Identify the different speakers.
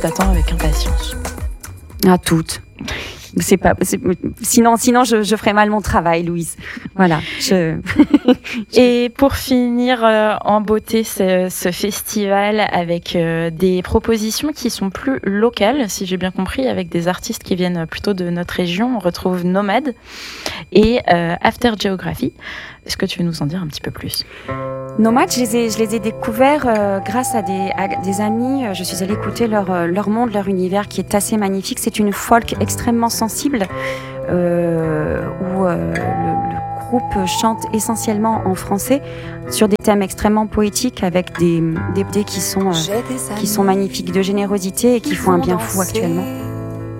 Speaker 1: t'attends avec impatience?
Speaker 2: À toutes. Sinon, je ferais mal mon travail, Louise. Voilà.
Speaker 1: Et pour finir en beauté ce festival avec des propositions qui sont plus locales, si j'ai bien compris, avec des artistes qui viennent plutôt de notre région. On retrouve Nomade et After Geography. Est-ce que tu veux nous en dire un petit peu plus?
Speaker 2: Nomade, je les ai découverts grâce à des amis. Je suis allée écouter leur monde, leur univers qui est assez magnifique. C'est une folk extrêmement sensible où le groupe chante essentiellement en français sur des thèmes extrêmement poétiques avec des BD qui sont magnifiques de générosité et qui font un bien fou actuellement.